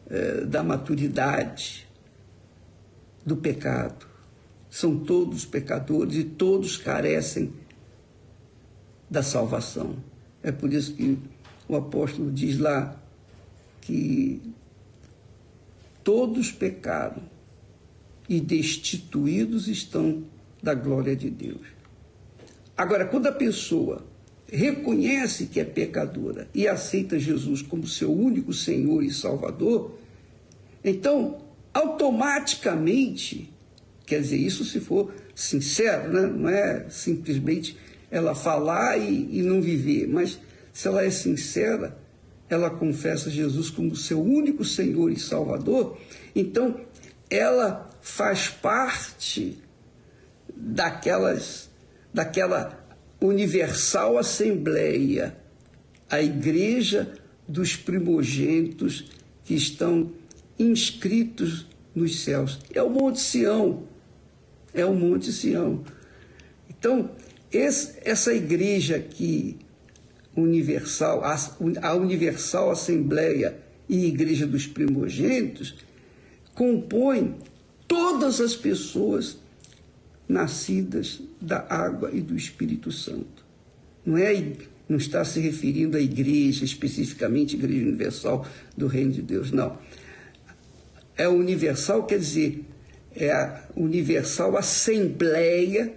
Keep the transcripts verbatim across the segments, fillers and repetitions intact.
eh, da maturidade do pecado. São todos pecadores e todos carecem da salvação. É por isso que o apóstolo diz lá que todos pecaram e destituídos estão da glória de Deus. Agora, quando a pessoa reconhece que é pecadora e aceita Jesus como seu único Senhor e Salvador, então, automaticamente, quer dizer, isso se for sincero, né? Não é simplesmente ela falar e, e não viver, mas se ela é sincera, ela confessa Jesus como seu único Senhor e Salvador, então ela faz parte daquelas, daquela universal assembleia, a igreja dos primogênitos que estão inscritos nos céus. É o Monte Sião, é o Monte Sião. Então, esse, essa igreja aqui, universal, a, a universal assembleia e igreja dos primogênitos, compõe todas as pessoas nascidas da água e do Espírito Santo. Não é, não está se referindo à igreja, especificamente à Igreja Universal do Reino de Deus, não. É universal, quer dizer, é a universal assembleia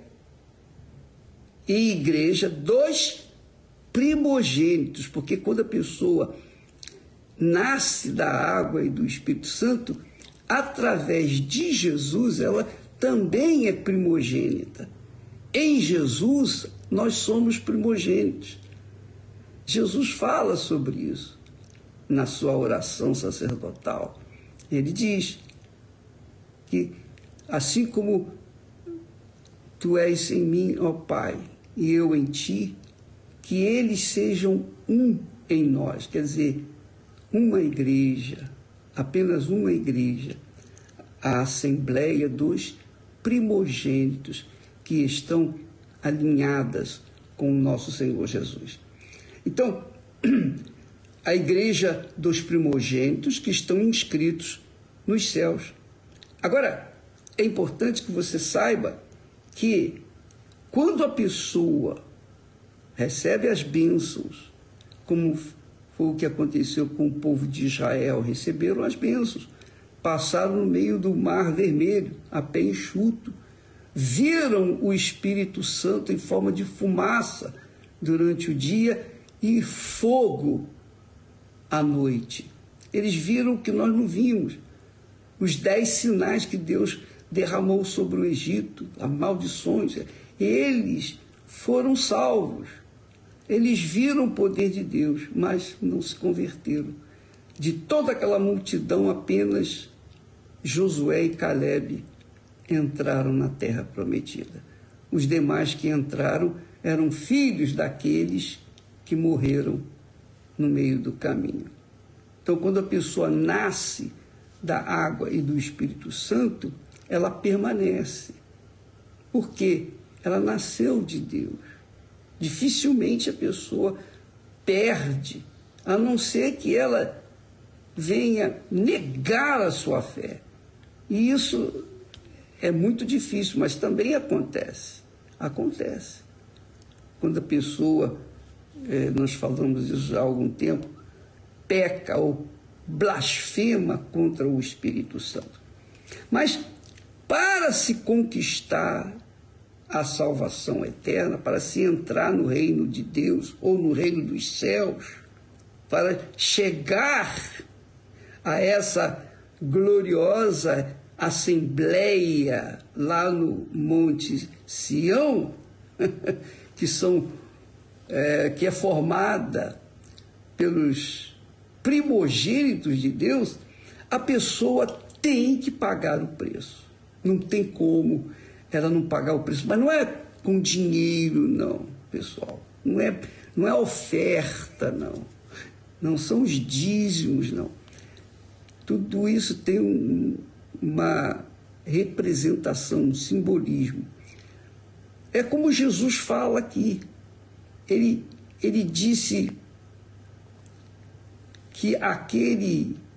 e igreja dos primogênitos, porque quando a pessoa nasce da água e do Espírito Santo, através de Jesus, ela também é primogênita. Em Jesus, nós somos primogênitos. Jesus fala sobre isso na sua oração sacerdotal. Ele diz que, assim como tu és em mim, ó Pai, e eu em ti, que eles sejam um em nós, quer dizer, uma igreja, apenas uma igreja, a assembleia dos primogênitos que estão alinhadas com o nosso Senhor Jesus. Então, a igreja dos primogênitos que estão inscritos nos céus. Agora, é importante que você saiba que quando a pessoa recebe as bênçãos, como foi o que aconteceu com o povo de Israel, receberam as bênçãos, passaram no meio do Mar Vermelho, a pé enxuto, viram o Espírito Santo em forma de fumaça durante o dia e fogo à noite. Eles viram o que nós não vimos, os dez sinais que Deus derramou sobre o Egito, as maldições. Eles foram salvos, eles viram o poder de Deus, mas não se converteram. De toda aquela multidão, apenas Josué e Calebe entraram na terra prometida. Os demais que entraram eram filhos daqueles que morreram no meio do caminho. Então, quando a pessoa nasce da água e do Espírito Santo, ela permanece. Por quê? Ela nasceu de Deus. Dificilmente a pessoa perde, a não ser que ela venha negar a sua fé. E isso é muito difícil, mas também acontece. Acontece. Quando a pessoa, eh, nós falamos isso já há algum tempo, peca ou blasfema contra o Espírito Santo. Mas para se conquistar a salvação eterna, para se entrar no reino de Deus ou no reino dos céus, para chegar a essa gloriosa assembleia lá no Monte Sião, que, são, é, que é formada pelos primogênitos de Deus, a pessoa tem que pagar o preço. Não tem como ela não pagar o preço. Mas não é com dinheiro, não, pessoal. Não é, não é oferta, não. Não são os dízimos, não. Tudo isso tem um, uma representação, um simbolismo. É como Jesus fala aqui. Ele, ele disse que aquele